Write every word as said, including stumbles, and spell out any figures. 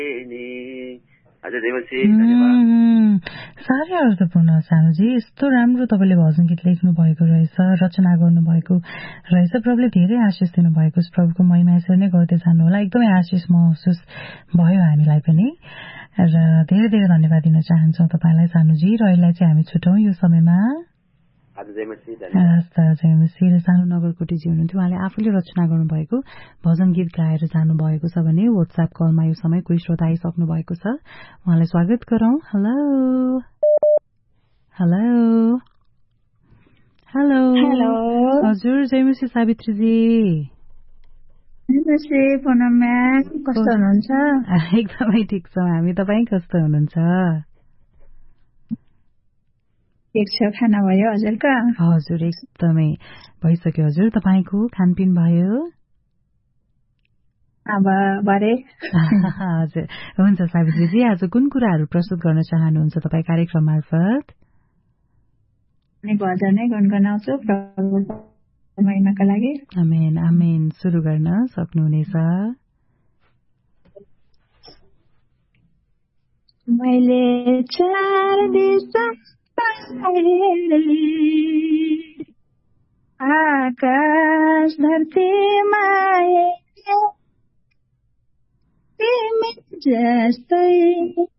साह्रै अर्थपूर्ण सानुजी, यस्तो राम्रो तपाईँले भजन गीत लेख्नु भएको रहेछ, रचना गर्नु भएको रहेछ। प्रभुले धेरै आशिष दिनु भएको, प्रभुको महिमा यसरी नै गर्दै जानु होला। एकदमै आशिष महसुस भयो हामीलाई पनि, र धेरै धेरै धन्यवाद दिन चाहन्छौँ तपाईँलाई सानुजी। र यसलाई चाहिँ हामी छुटौँ यो समयमा। सानो नगरकोटीजी हुनुहुन्थ्यो, उहाँले आफूले रचना गर्नुभएको भजन गीत गाएर जानुभएको छ भने व्हाट्सएप कलमा यो समय कोही श्रोता आइसक्नु भएको छ, उहाँलाई स्वागत गरौँ। हेलो हेलो हेलो हेलो हजुर, जयमसी सावित्रीजी। नमस्ते पूनममा, कस्तो हुनुहुन्छ? एकदमै ठिक छौँ हामी, तपाईँ कस्तो हुनुहुन्छ? ठिक छ। खाना भयो हजुरको? हजुर एकदमै भइसक्यो हजुर, तपाईँको खानपिन भयो? अब भरे हजुर हुन्छ सावित्रीजी, आज कुन कुराहरू प्रस्तुत गर्न चाहनुहुन्छ तपाईँ कार्यक्रम मार्फत? भजन नै गुनगुनाउँछु प्रभुको महिमाका लागि। आमेन आमेन, सुरु गर्न सक्नुहुनेछ। मैले चार दिशा आकाश धरतीमा तिमी जस्तै